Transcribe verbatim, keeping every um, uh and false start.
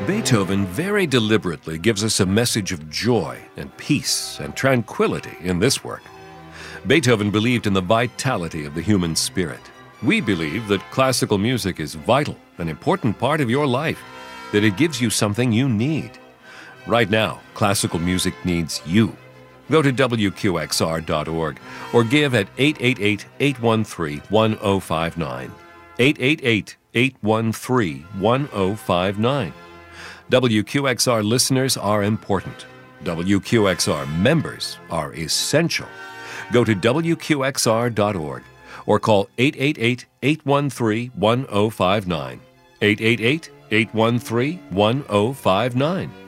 Beethoven very deliberately gives us a message of joy and peace and tranquility in this work. Beethoven believed in the vitality of the human spirit. We believe that classical music is vital, an important part of your life, that it gives you something you need. Right now, classical music needs you. Go to W Q X R dot org or give at eight eight eight, eight one three, one zero five nine. eight eight eight, eight one three, one zero five nine. W Q X R listeners are important. W Q X R members are essential. Go to W Q X R dot org or call eight eight eight, eight one three, one zero five nine. eight eight eight, eight one three, one zero five nine.